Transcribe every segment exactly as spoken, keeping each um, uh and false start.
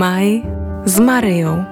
Maj z Maryją.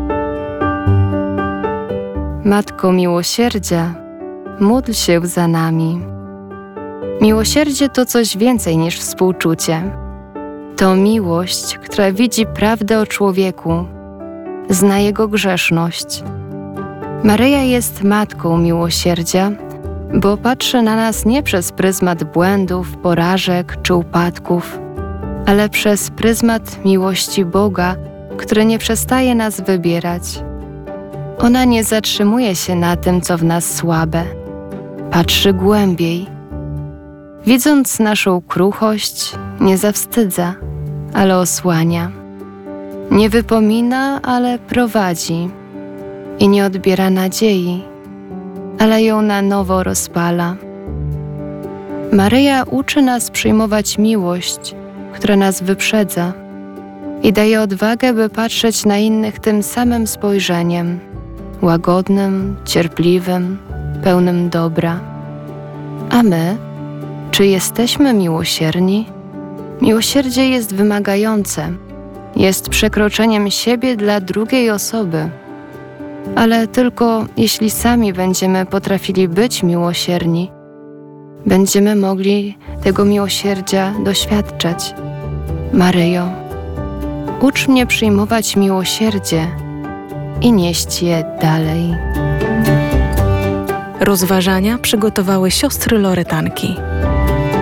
Matko miłosierdzia, módl się za nami. Miłosierdzie to coś więcej niż współczucie. To miłość, która widzi prawdę o człowieku, zna jego grzeszność. Maryja jest matką miłosierdzia, bo patrzy na nas nie przez pryzmat błędów, porażek czy upadków, ale przez pryzmat miłości Boga, który nie przestaje nas wybierać. Ona nie zatrzymuje się na tym, co w nas słabe. Patrzy głębiej. Widząc naszą kruchość, nie zawstydza, ale osłania. Nie wypomina, ale prowadzi. I nie odbiera nadziei, ale ją na nowo rozpala. Maryja uczy nas przyjmować miłość, która nas wyprzedza i daje odwagę, by patrzeć na innych tym samym spojrzeniem, łagodnym, cierpliwym, pełnym dobra. A my, czy jesteśmy miłosierni? Miłosierdzie jest wymagające, jest przekroczeniem siebie dla drugiej osoby, ale tylko jeśli sami będziemy potrafili być miłosierni, będziemy mogli tego miłosierdzia doświadczać. Maryjo, ucz mnie przyjmować miłosierdzie i nieść je dalej. Rozważania przygotowały siostry Loretanki.